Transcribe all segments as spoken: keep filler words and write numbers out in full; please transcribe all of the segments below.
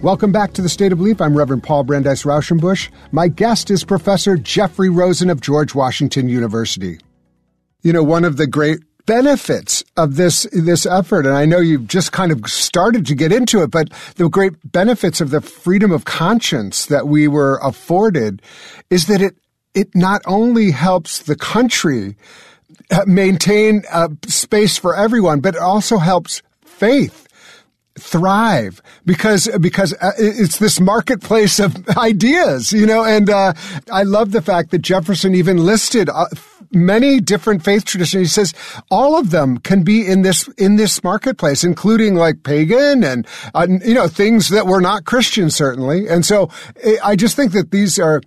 Welcome back to The State of Belief. I'm Reverend Paul Brandeis Rauschenbusch. My guest is Professor Jeffrey Rosen of George Washington University. You know, one of the great benefits of this this effort, and I know you've just kind of started to get into it, but the great benefits of the freedom of conscience that we were afforded is that it it not only helps the country maintain a space for everyone, but it also helps faith thrive because because it's this marketplace of ideas, you know, and uh, I love the fact that Jefferson even listed uh, many different faith traditions. He says all of them can be in this in this marketplace, including like pagan and uh, you know things that were not Christian, certainly. And so I just think that these are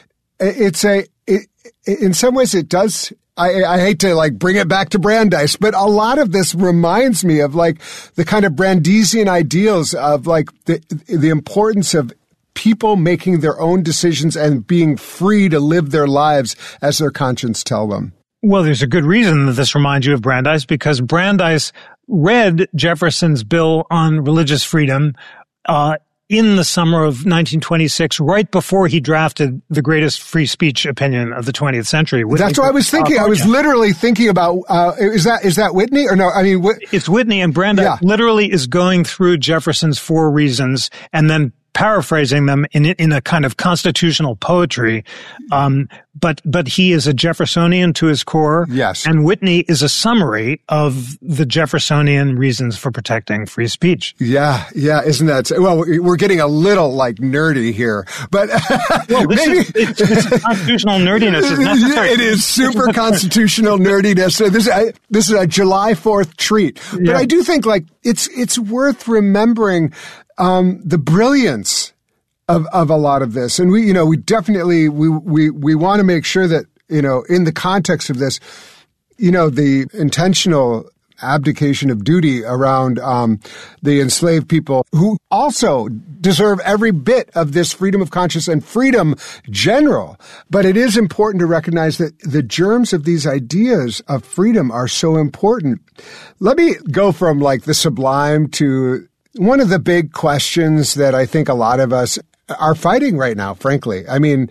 it's a it, in some ways it does. I, I hate to like bring it back to Brandeis, but a lot of this reminds me of like the kind of Brandesian ideals of like the the importance of people making their own decisions and being free to live their lives as their conscience tell them. Well, there's a good reason that this reminds you of Brandeis, because Brandeis read Jefferson's bill on religious freedom uh in the summer of nineteen twenty-six, right before he drafted the greatest free speech opinion of the twentieth century. Whitney. That's what I was thinking. I was literally thinking about, uh, is that is that Whitney or no? I mean, Wh- it's Whitney, and Brandeis yeah. literally is going through Jefferson's four reasons and then paraphrasing them in in a kind of constitutional poetry. Um, but but he is a Jeffersonian to his core. Yes. And Whitney is a summary of the Jeffersonian reasons for protecting free speech. Yeah, yeah, isn't that? Well, we're getting a little like nerdy here, but well, this maybe is, it's, it's constitutional nerdiness is necessary. It is super constitutional nerdiness. So this I, this is a July fourth treat, but yeah. I do think like it's it's worth remembering. Um, the brilliance of, of a lot of this. And we, you know, we definitely, we, we, we want to make sure that, you know, in the context of this, you know, the intentional abdication of duty around, um, the enslaved people who also deserve every bit of this freedom of conscience and freedom general. But it is important to recognize that the germs of these ideas of freedom are so important. Let me go from like the sublime to one of the big questions that I think a lot of us are fighting right now, frankly. I mean,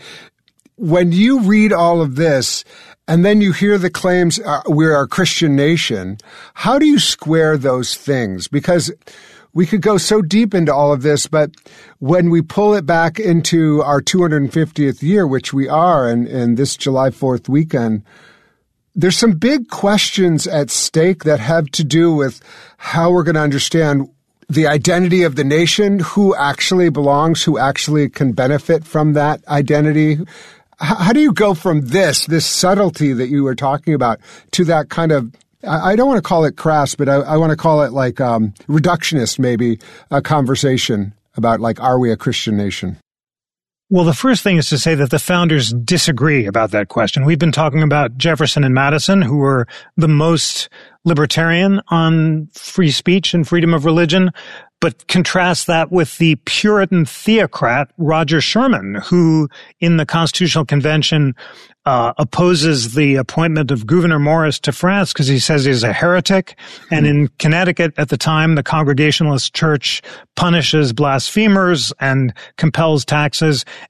when you read all of this and then you hear the claims, uh, we're a Christian nation, how do you square those things? Because we could go so deep into all of this, but when we pull it back into our two hundred fiftieth year, which we are, and, and this July fourth weekend, there's some big questions at stake that have to do with how we're going to understand the identity of the nation, who actually belongs, who actually can benefit from that identity. How do you go from this, this subtlety that you were talking about, to that kind of, I don't want to call it crass, but I, I want to call it like um, reductionist, maybe, a conversation about like, are we a Christian nation? Well, the first thing is to say that the founders disagree about that question. We've been talking about Jefferson and Madison, who were the most libertarian on free speech and freedom of religion, but contrast that with the Puritan theocrat Roger Sherman, who in the Constitutional Convention uh, opposes the appointment of Gouverneur Morris to France because he says he's a heretic. And in Connecticut at the time, the Congregationalist Church punishes blasphemers and compels taxes.